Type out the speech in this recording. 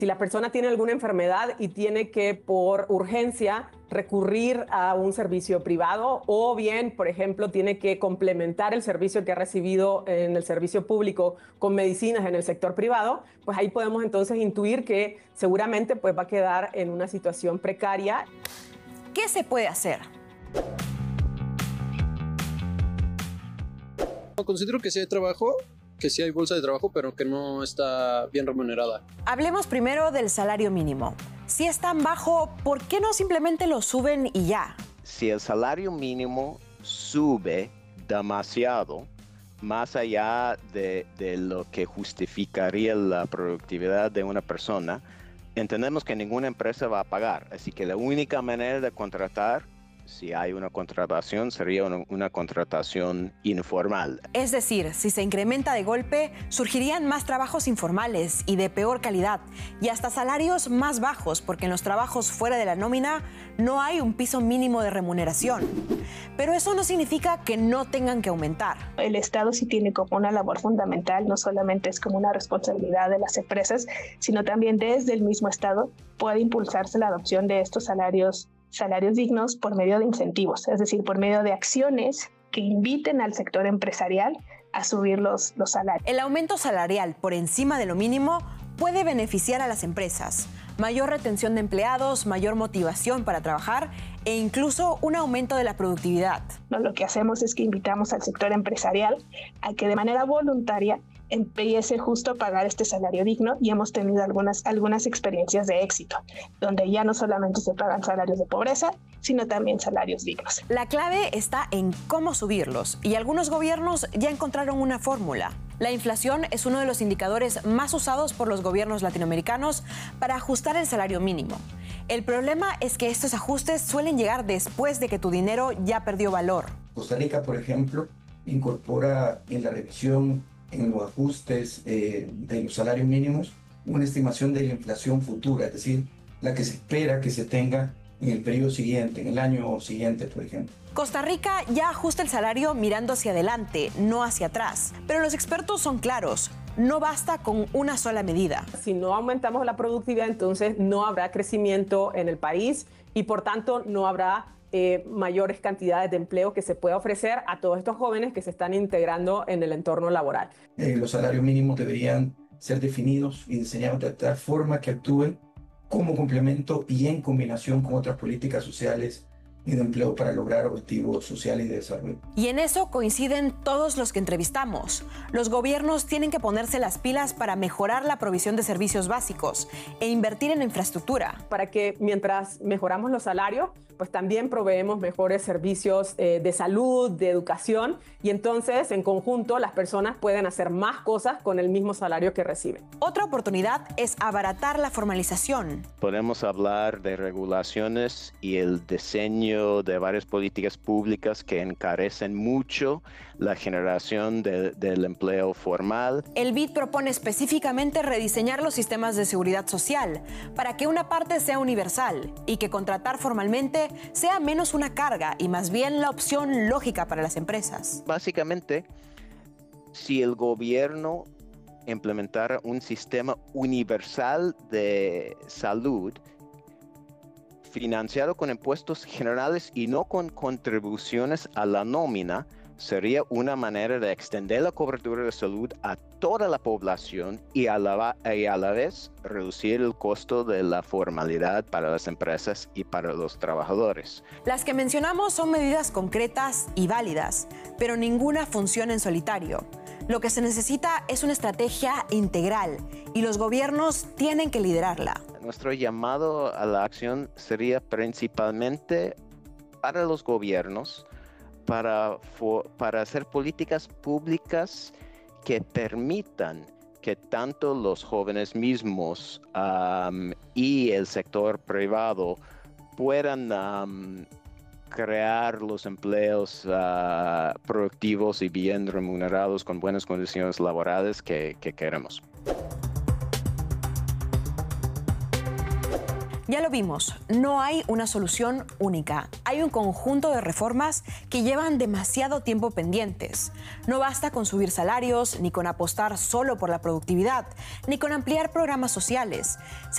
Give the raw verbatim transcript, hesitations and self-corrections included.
Si la persona tiene alguna enfermedad y tiene que, por urgencia, recurrir a un servicio privado, o bien, por ejemplo, tiene que complementar el servicio que ha recibido en el servicio público con medicinas en el sector privado, pues ahí podemos entonces intuir que seguramente pues, va a quedar en una situación precaria. ¿Qué se puede hacer? Considero que sí hay trabajo, que sí hay bolsa de trabajo, pero que no está bien remunerada. Hablemos primero del salario mínimo. Si es tan bajo, ¿por qué no simplemente lo suben y ya? Si el salario mínimo sube demasiado, más allá de, de lo que justificaría la productividad de una persona, entendemos que ninguna empresa va a pagar. Así que la única manera de contratar, si hay una contratación, sería una, una contratación informal. Es decir, si se incrementa de golpe, surgirían más trabajos informales y de peor calidad, y hasta salarios más bajos, porque en los trabajos fuera de la nómina no hay un piso mínimo de remuneración. Pero eso no significa que no tengan que aumentar. El Estado sí tiene como una labor fundamental, no solamente es como una responsabilidad de las empresas, sino también desde el mismo Estado puede impulsarse la adopción de estos salarios salarios dignos por medio de incentivos, es decir, por medio de acciones que inviten al sector empresarial a subir los, los salarios. El aumento salarial por encima de lo mínimo puede beneficiar a las empresas. Mayor retención de empleados, mayor motivación para trabajar e incluso un aumento de la productividad. No, lo que hacemos es que invitamos al sector empresarial a que de manera voluntaria empiece justo a pagar este salario digno, y hemos tenido algunas, algunas experiencias de éxito, donde ya no solamente se pagan salarios de pobreza, sino también salarios dignos. La clave está en cómo subirlos, y algunos gobiernos ya encontraron una fórmula. La inflación es uno de los indicadores más usados por los gobiernos latinoamericanos para ajustar el salario mínimo. El problema es que estos ajustes suelen llegar después de que tu dinero ya perdió valor. Costa Rica, por ejemplo, incorpora en la revisión, en los ajustes eh, de los salarios mínimos, una estimación de la inflación futura, es decir, la que se espera que se tenga en el periodo siguiente, en el año siguiente, por ejemplo. Costa Rica ya ajusta el salario mirando hacia adelante, no hacia atrás. Pero los expertos son claros, no basta con una sola medida. Si no aumentamos la productividad, entonces no habrá crecimiento en el país y por tanto no habrá Eh, mayores cantidades de empleo que se pueda ofrecer a todos estos jóvenes que se están integrando en el entorno laboral. Eh, los salarios mínimos deberían ser definidos y diseñados de tal forma que actúen como complemento y en combinación con otras políticas sociales y de empleo para lograr objetivos sociales y de desarrollo. Y en eso coinciden todos los que entrevistamos. Los gobiernos tienen que ponerse las pilas para mejorar la provisión de servicios básicos e invertir en infraestructura. Para que mientras mejoramos los salarios, pues también proveemos mejores servicios eh, de salud, de educación, y entonces en conjunto las personas pueden hacer más cosas con el mismo salario que reciben. Otra oportunidad es abaratar la formalización. Podemos hablar de regulaciones y el diseño de varias políticas públicas que encarecen mucho la generación de, del empleo formal. El B I D propone específicamente rediseñar los sistemas de seguridad social para que una parte sea universal y que contratar formalmente sea menos una carga y más bien la opción lógica para las empresas. Básicamente, si el gobierno implementara un sistema universal de salud financiado con impuestos generales y no con contribuciones a la nómina, sería una manera de extender la cobertura de salud a toda la población y a la, y a la vez reducir el costo de la formalidad para las empresas y para los trabajadores. Las que mencionamos son medidas concretas y válidas, pero ninguna funciona en solitario. Lo que se necesita es una estrategia integral y los gobiernos tienen que liderarla. Nuestro llamado a la acción sería principalmente para los gobiernos, para, para hacer políticas públicas que permitan que tanto los jóvenes mismos um, y el sector privado puedan um, crear los empleos uh, productivos y bien remunerados con buenas condiciones laborales que, que queremos. Ya lo vimos, no hay una solución única. Hay un conjunto de reformas que llevan demasiado tiempo pendientes. No basta con subir salarios, ni con apostar solo por la productividad, ni con ampliar programas sociales.